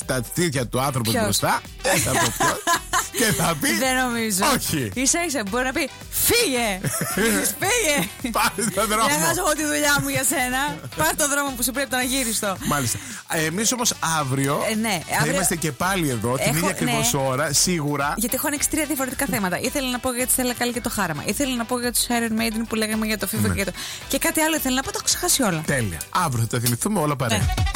τα τίτια του άνθρωπου μπροστά. Δεν θα πω ποιος. Και θα πει. Δεν νομίζω. Όχι. Ίσα-ίσα μπορεί να πει φύγε. Φύγε. Πάρε τον δρόμο. Για να χάσω εγώ τη δουλειά μου για σένα. Πάρε τον δρόμο που σου πρέπει να γύρεις το. Μάλιστα. Εμείς όμως αύριο θα είμαστε και πάλι εδώ την ίδια ακριβώς ώρα, σίγουρα. Γιατί έχω ανοίξει 3 διαφορετικά θέματα. Ήθελα να πω για τη Στέλλα Καλή και το Χάραμα. Ήθελα να πω για τους Iron Maiden που λέγαμε για το FIFA και κάτι άλλο ήθελα να πω, το έχω ξεχάσει όλα. Τέλεια. Αύριο θα τα θυμηθούμε όλα παρέα.